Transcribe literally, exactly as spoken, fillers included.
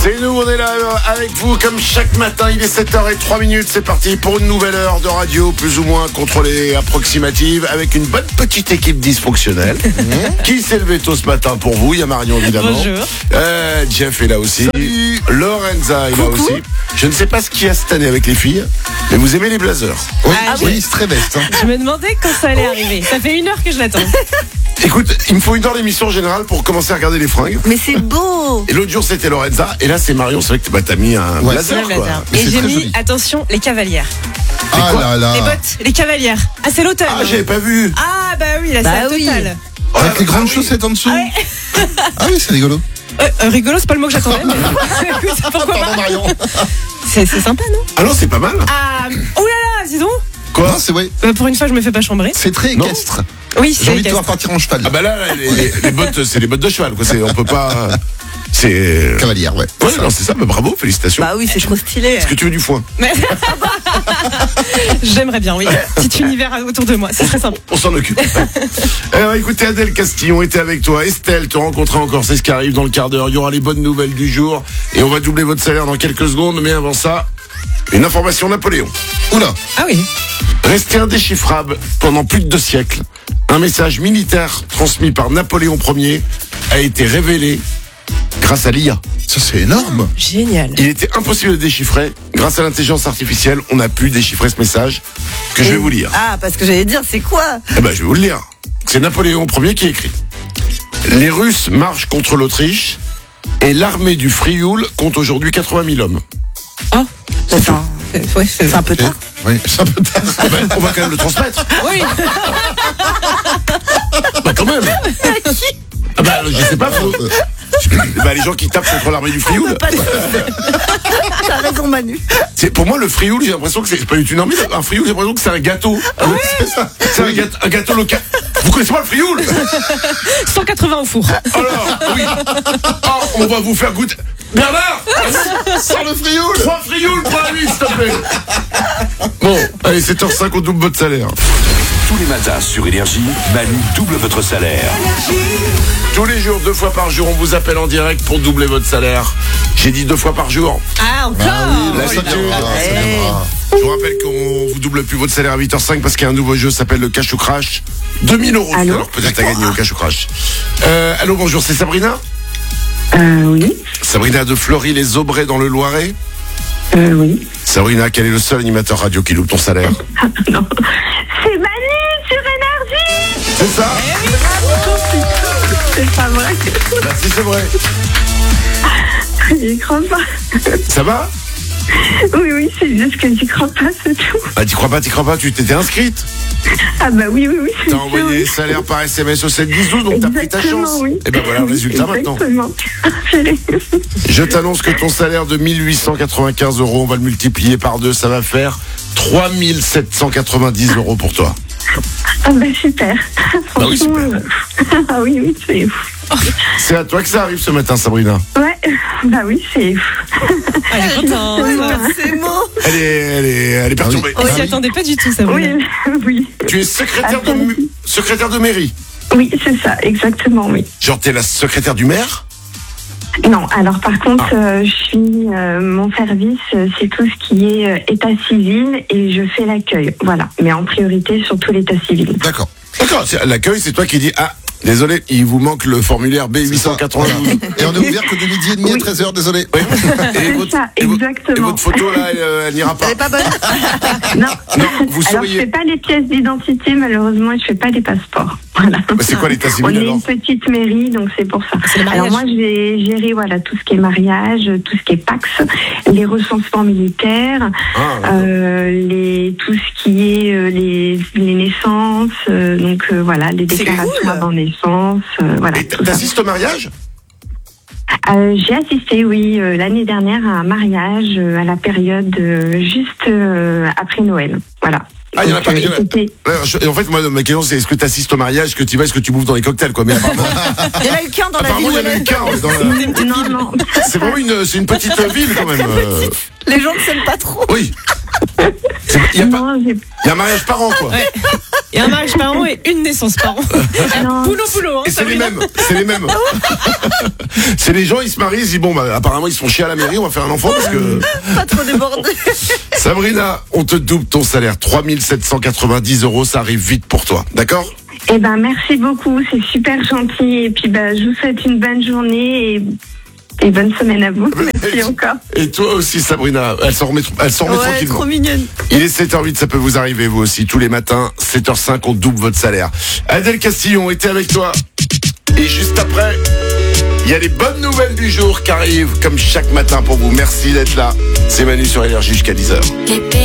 C'est nous, on est là avec vous comme chaque matin, il est sept heures zéro trois minutes, c'est parti pour une nouvelle heure de radio plus ou moins contrôlée, approximative, avec une bonne petite équipe dysfonctionnelle. Mmh. Qui s'est levé tôt ce matin pour vous? Il y a Marion évidemment. Bonjour. Euh, Jeff est là aussi. Salut. Lorenza est là aussi. Je ne sais pas ce qu'il y a cette année avec les filles, mais vous aimez les blazers? Oui, ah, oui, oui, c'est très best. Hein. Je me demandais quand ça allait arriver. Ça fait une heure que je l'attends. Écoute, il me faut une heure d'émission générale pour commencer à regarder les fringues. Mais c'est beau. Et l'autre jour c'était Lorenza, et là c'est Marion. C'est vrai que bah, t'as mis un Ouais, blazer, Le quoi. blazer. Mais Et c'est j'ai très mis, joli. attention, les cavalières. Ah quoi là là. Les bottes, les cavalières. Ah, c'est l'automne. Ah, j'avais pas vu. Ah, bah oui, là, Bah c'est la oui. totale. Avec les grandes chaussettes en dessous. Ah, ouais. Ah oui, c'est rigolo. Euh, euh, rigolo, c'est pas le mot que j'attendais, mais écoute, pourquoi Pardon pas. Marion. C'est c'est sympa, non? Ah non, c'est pas mal. Ah, oh là là, dis donc. Quoi? Non, c'est ouais. Euh, pour une fois, je me fais pas chambrer. C'est très Non. équestre. Oui, J'ai c'est envie de te voir équestre. partir en cheval. Ah bah là, là, les, les- les bottes, c'est les bottes de cheval, quoi. C'est, on peut pas. C'est. Cavalière, ouais. Ouais, non, c'est ça. Bah, bravo, félicitations. Bah oui, c'est trop stylé. Est-ce que tu veux du foin? Mais- J'aimerais bien, oui. Petit univers autour de moi, ce serait sympa. On s'en occupe. Alors écoutez, Adèle Castillon était avec toi. Estelle te rencontrera encore, c'est ce qui arrive dans le quart d'heure. Il y aura les bonnes nouvelles du jour. Et on va doubler votre salaire dans quelques secondes. Mais avant ça, une information Napoléon. Oula. Ah oui. Resté indéchiffrable pendant plus de deux siècles, un message militaire transmis par Napoléon Ier a été révélé grâce à l'I A. Ça, c'est énorme. Génial. Il était impossible de déchiffrer. Grâce à l'intelligence artificielle, on a pu déchiffrer ce message que je vais vous lire. Ah, parce que j'allais dire, c'est quoi? Eh ben, je vais vous le lire. C'est Napoléon Ier qui écrit. Les Russes marchent contre l'Autriche et l'armée du Frioul compte aujourd'hui quatre-vingt mille hommes. Oh, C'est un, ouais, c'est c'est un peu tard. Oui, c'est un peu tard. Eh ben, on va quand même le transmettre. Oui. Bah quand même. Ah bah, je sais pas. Faut... Bah, les gens qui tapent contre l'armée du Frioul. Pas de- T'as raison, Manu. C'est, pour moi, le Frioul, j'ai l'impression que c'est pas une armée. Un Frioul, j'ai l'impression que c'est un gâteau. C'est ça. C'est un gâteau, un gâteau local. Vous connaissez pas le Frioul? cent quatre-vingts au four. Alors, oui. Ah, on va vous faire goûter. Bernard! Sans le frioul. Trois Frioul pour la nuit, s'il te plaît. Bon, allez, sept heures cinq, on double votre salaire. Tous les matins sur Énergie, Manu double votre salaire. Tous les jours, deux fois par jour, on vous appelle en direct pour doubler votre salaire. J'ai dit deux fois par jour. Ah, encore. Ah oui, là, ça L'habitude. viendra, ça viendra. Je vous rappelle qu'on vous double plus votre salaire à huit heures cinq parce qu'il y a un nouveau jeu qui s'appelle le Cash ou Crash. deux mille euros. Allô Alors peut-être à gagner au Cash ou Crash. Euh, allô, bonjour, c'est Sabrina? Euh, oui, Sabrina de Fleury-les-Aubrais dans le Loiret. euh, oui. Sabrina, quel est le seul animateur radio qui loupe ton salaire? Non. C'est Manu sur Énergie. C'est ça? C'est pas vrai. Bah, si, c'est vrai. J'y crois pas. Ça va? Oui, oui, c'est juste que j'y crois pas, c'est tout. Bah, t'y crois pas, t'y crois pas, tu t'étais inscrite. Ah bah oui, oui, oui. c'est T'as sûr, envoyé oui. les salaires par S M S au sept dix douze, donc t'as pris ta Exactement, chance. oui. Et ben voilà le résultat maintenant. Exactement. Chérie. Je t'annonce que ton salaire de mille huit cent quatre-vingt-quinze euros, on va le multiplier par deux, ça va faire trois mille sept cent quatre-vingt-dix euros pour toi. Ah bah super. Ah oui, super. Franchement, euh, ah oui, oui, c'est C'est à toi que ça arrive ce matin, Sabrina. ouais, bah oui, c'est Elle est contente. C'est beau. Elle est, elle est, elle est perturbée. On s'y attendait pas du tout, ça. oui, oui. Tu es secrétaire de, Ah, mu- secrétaire de mairie. Oui, c'est ça, exactement, oui. Genre, t'es la secrétaire du maire? Non, alors par contre, Ah. euh, je suis euh, mon service, euh, c'est tout ce qui est euh, état civil et je fais l'accueil. Voilà, mais en priorité surtout l'état civil. D'accord. D'accord, c'est- l'accueil, c'est toi qui dis, ah, désolé, il vous manque le formulaire B huit cent quatre-vingt-douze. Et on est ouvert que de midi et demi à Oui. treize heures, désolé. Oui. Et C'est votre, ça, et votre- exactement. et votre photo, là, elle, euh, elle n'ira pas. Elle est pas bonne. Non, Non, vous alors je souriez. fais pas les pièces d'identité malheureusement, et je fais pas les passeports. Voilà. Bah, c'est quoi l'état On civil est alors? une petite mairie, donc c'est pour ça. C'est le mariage. Alors moi, j'ai géré voilà tout ce qui est mariage, tout ce qui est Pax, les recensements militaires, Ah, euh, les tout ce qui est euh, les, les naissances, euh, donc euh, voilà les C'est déclarations cool. avant naissance, euh, voilà. Et tout ça. t'assistes au mariage? Euh, j'ai assisté, oui, euh, l'année dernière à un mariage euh, à la période euh, juste euh, après Noël. Voilà. Ah, il y en a Donc, pas, euh, il y en a- c'était- Ouais, je- et en fait, moi, ma question, c'est est-ce que tu assistes au mariage, est-ce que tu vas, est-ce que tu bouffes dans les cocktails, quoi. Mais apparemment, Il y en a eu qu'un dans la apparemment, ville il y où en a elle eu est. qu'un. ouais, dans la- Non, non. C'est vraiment une, c'est une petite ville quand même. euh. Les gens ne s'aiment pas trop. Oui. Il y, a pas- Non, j'ai y a un mariage par an, quoi. Ouais. Il y a un mariage par an et une naissance par an. non, Poulot, poulot, hein, Et c'est les Sabrina. mêmes, c'est les mêmes. C'est les gens, ils se marient, ils se disent bon bah apparemment ils se font chier à la mairie, on va faire un enfant parce que Pas trop débordé. Sabrina, on te double ton salaire, trois mille sept cent quatre-vingt-dix euros, ça arrive vite pour toi, d'accord? eh ben, merci beaucoup, c'est super gentil. Et puis, bah, je vous souhaite une bonne journée et, et bonne semaine à vous. Merci encore. Et toi aussi Sabrina, elle s'en remet, elle s'en remet Ouais, tranquillement. trop mignonne. Il est sept heures huit, ça peut vous arriver vous aussi, tous les matins, sept heures cinq, on double votre salaire. Adèle Castillon était avec toi. Et juste après, il y a les bonnes nouvelles du jour qui arrivent, comme chaque matin pour vous. Merci d'être là. C'est Manu sur Énergie jusqu'à dix heures. Bébé